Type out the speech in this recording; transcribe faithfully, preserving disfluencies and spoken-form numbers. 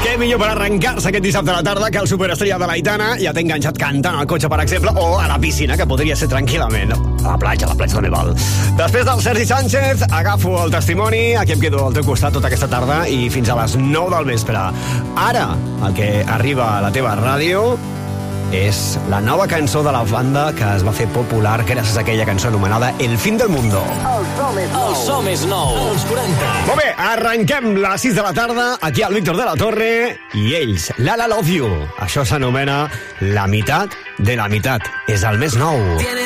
Què millor per arrencar-se aquest dissabte a la tarda que el superestrella de l'Aitana ja t'ha enganxat cantant al cotxe, per exemple, o a la piscina, que podria ser tranquil·lament. A la platja, a la platja també val. Després del Sergi Sánchez, agafo el testimoni, aquí em quedo al teu costat tota aquesta tarda i fins a les nou del vespre. Ara, el que arriba a la teva ràdio és la nova cançó de la banda que es va fer popular gràcies a aquella cançó anomenada El fin del mundo. El som és nou. El som és nou. Els quaranta. Molt bé, arrenquem les sis de la tarda, aquí al Víctor de la Torre i ells, La La Love You. Això s'anomena La meitat de la meitat. És el més nou.